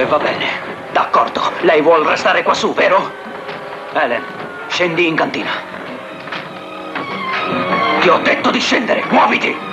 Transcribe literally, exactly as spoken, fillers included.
E va bene, d'accordo. Lei vuol restare qua su, vero? Helen, scendi in cantina. Ti ho detto di scendere, muoviti!